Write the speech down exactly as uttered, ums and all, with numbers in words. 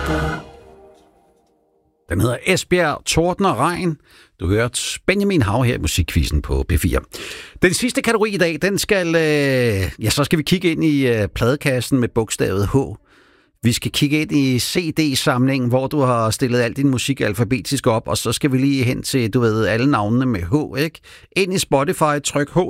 Den hedder Esbjerg, Torden og Regn. Du hørte Benjamin Hav her i Musikquizzen på P fire. Den sidste kategori i dag, den skal, øh, ja, så skal vi kigge ind i øh, pladekassen med bogstavet H. Vi skal kigge ind i C D-samlingen, hvor du har stillet al din musik alfabetisk op, og så skal vi lige hen til, du ved, alle navnene med H, ikke? Ind i Spotify, tryk H